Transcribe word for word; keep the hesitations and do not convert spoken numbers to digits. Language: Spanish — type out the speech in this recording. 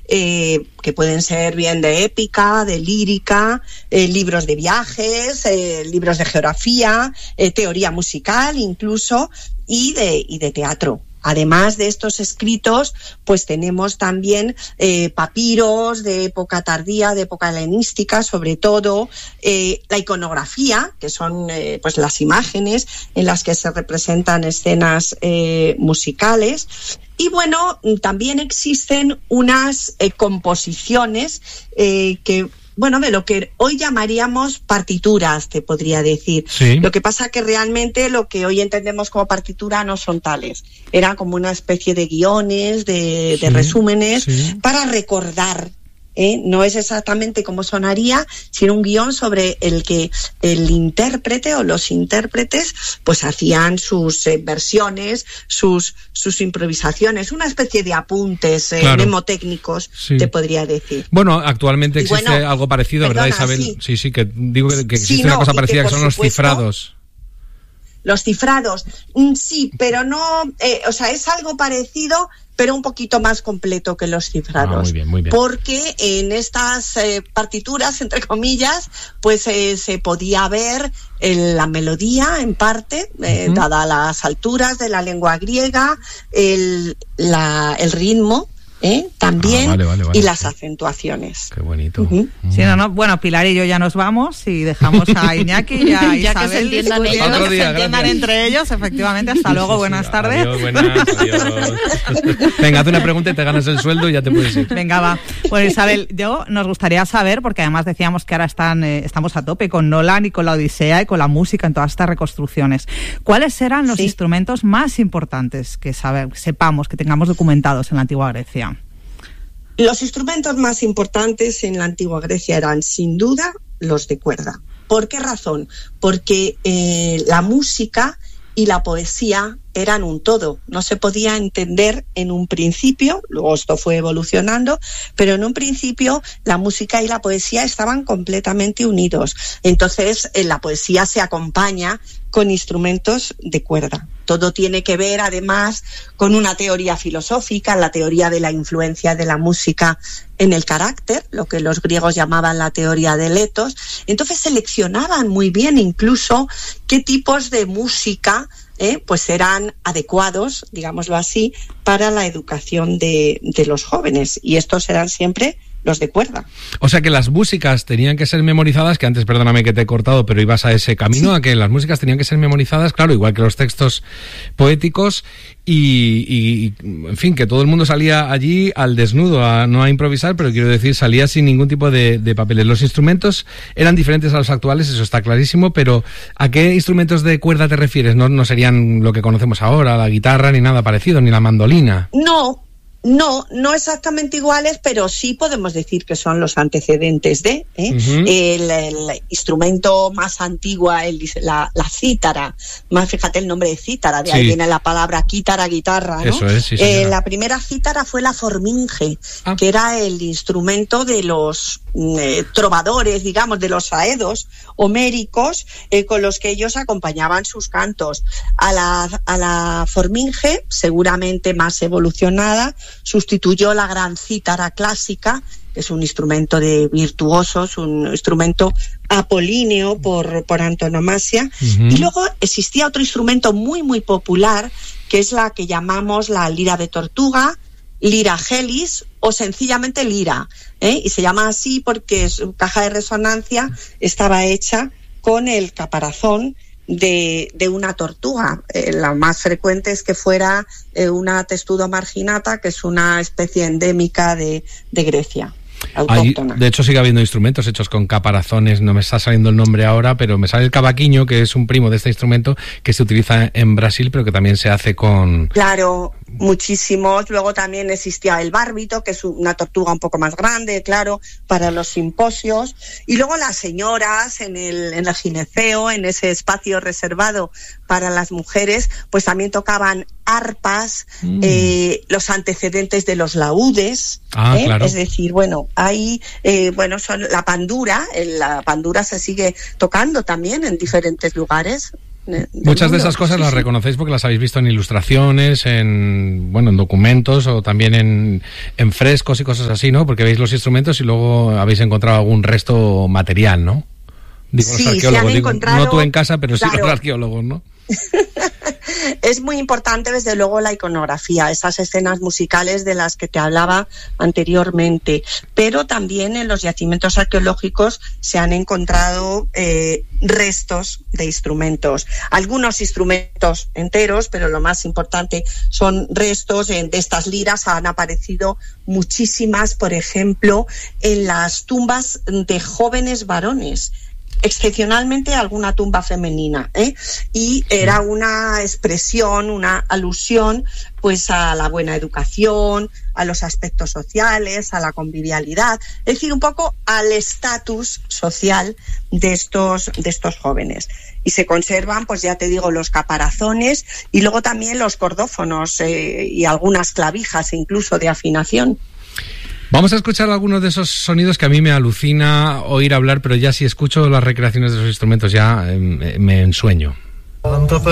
eh, que pueden ser bien de épica, de lírica, eh, libros de viajes, eh, libros de geografía, eh, teoría musical incluso, y de, y de teatro. Además de estos escritos, pues tenemos también eh, papiros de época tardía, de época helenística, sobre todo eh, la iconografía, que son eh, pues las imágenes en las que se representan escenas eh, musicales. Y bueno, también existen unas eh, composiciones eh, que bueno, de lo que hoy llamaríamos partituras, te podría decir. Sí. Lo que pasa que realmente lo que hoy entendemos como partitura no son tales. Era como una especie de guiones, de, sí, de resúmenes, sí. para recordar. ¿Eh? No es exactamente como sonaría, sino un guión sobre el que el intérprete o los intérpretes pues hacían sus eh, versiones, sus sus improvisaciones, una especie de apuntes eh, claro. mnemotécnicos, sí. te podría decir. Bueno, actualmente existe bueno, algo parecido, perdona, ¿verdad, Isabel? Sí, sí, sí que digo que, que existe sí, una no, cosa parecida que, que son supuesto, los cifrados. Los cifrados, sí, pero no, eh, o sea, es algo parecido, pero un poquito más completo que los cifrados. Ah, muy bien, muy bien. Porque en estas eh, partituras, entre comillas, pues eh, se podía ver el, la melodía, en parte, eh, uh-huh. dada las alturas de la lengua griega, el, la, el ritmo, ¿eh? También, ah, vale, vale, vale, y las sí. acentuaciones. Qué bonito. Uh-huh. Mm. Sí, no, no, bueno, Pilar y yo ya nos vamos y dejamos a Iñaki y a ya Isabel que se entiendan, ellos, Otro que día, se entiendan entre ellos, efectivamente. Hasta luego, sí, sí, buenas sí. tardes. Adiós, buenas, adiós. Venga, haz una pregunta y te ganas el sueldo y ya te puedes ir. Venga, va. Bueno, Isabel, yo nos gustaría saber, porque además decíamos que ahora están, eh, estamos a tope con Nolan y con la Odisea y con la música en todas estas reconstrucciones. ¿Cuáles eran los sí. instrumentos más importantes que saber, sepamos, que tengamos documentados en la antigua Grecia? Los instrumentos más importantes en la antigua Grecia eran, sin duda, los de cuerda. ¿Por qué razón? Porque eh, la música y la poesía eran un todo. No se podía entender en un principio, luego esto fue evolucionando, pero en un principio la música y la poesía estaban completamente unidos. Entonces, eh, la poesía se acompaña con instrumentos de cuerda. Todo tiene que ver, además, con una teoría filosófica, la teoría de la influencia de la música en el carácter, lo que los griegos llamaban la teoría del etos. Entonces seleccionaban muy bien incluso qué tipos de música eh, pues eran adecuados, digámoslo así, para la educación de, de los jóvenes. Y estos eran siempre los de cuerda. O sea que las músicas tenían que ser memorizadas, que antes, perdóname que te he cortado, pero ibas a ese camino, sí. a que las músicas tenían que ser memorizadas, claro, igual que los textos poéticos, y, y en fin, que todo el mundo salía allí al desnudo, a, no a improvisar, pero quiero decir, salía sin ningún tipo de, de papeles. Los instrumentos eran diferentes a los actuales, eso está clarísimo, pero ¿a qué instrumentos de cuerda te refieres? No, no serían lo que conocemos ahora, la guitarra, ni nada parecido, ni la mandolina. No. No, no exactamente iguales, pero sí podemos decir que son los antecedentes de ¿eh? uh-huh. el, el instrumento más antiguo, el, la, la cítara. Más fíjate el nombre de cítara, de sí. ahí viene la palabra quítara, guitarra, ¿no? Eso es, sí, eh, la primera cítara fue la forminge, ah. que era el instrumento de los eh, trovadores, digamos, de los aedos homéricos, eh, con los que ellos acompañaban sus cantos. A la, a la forminge, seguramente más evolucionada, sustituyó la gran cítara clásica, que es un instrumento de virtuosos, un instrumento apolíneo por, por antonomasia. Uh-huh. Y luego existía otro instrumento muy, muy popular, que es la que llamamos la lira de tortuga, lira gelis o sencillamente lira, ¿eh? Y se llama así porque su caja de resonancia estaba hecha con el caparazón de, de una tortuga. Eh, lo más frecuente es que fuera eh, una testudo marginata, que es una especie endémica de, de Grecia. Hay, de hecho sigue habiendo instrumentos hechos con caparazones, no me está saliendo el nombre ahora, pero me sale el cavaquinho, que es un primo de este instrumento que se utiliza en Brasil, pero que también se hace con... Claro, muchísimos. Luego también existía el bárbito, que es una tortuga un poco más grande, claro, para los simposios. Y luego las señoras en el, en el gineceo, en ese espacio reservado para las mujeres, pues también tocaban arpas, mm. eh, los antecedentes de los laúdes, ah, ¿eh? claro. Es decir, bueno, hay, eh, bueno, son la pandura, la pandura se sigue tocando también en diferentes lugares. Muchas de esas cosas sí, las sí. reconocéis porque las habéis visto en ilustraciones, en bueno, en documentos o también en, en frescos y cosas así, ¿no? Porque veis los instrumentos y luego habéis encontrado algún resto material, ¿no? Digo sí, los arqueólogos, digo, encontrado... no tú en casa, pero sí claro. los arqueólogos, ¿no? Es muy importante, desde luego, la iconografía, esas escenas musicales de las que te hablaba anteriormente, pero también en los yacimientos arqueológicos se han encontrado eh, restos de instrumentos, algunos instrumentos enteros, pero lo más importante son restos de estas liras. Han aparecido muchísimas, por ejemplo, en las tumbas de jóvenes varones, excepcionalmente alguna tumba femenina, ¿eh? Y era una expresión, una alusión pues a la buena educación, a los aspectos sociales, a la convivialidad, es decir, un poco al estatus social de estos, de estos jóvenes. Y se conservan, pues ya te digo, los caparazones y luego también los cordófonos eh, y algunas clavijas incluso de afinación. Vamos a escuchar algunos de esos sonidos que a mí me alucina oír hablar, pero ya si escucho las recreaciones de esos instrumentos ya eh, me ensueño.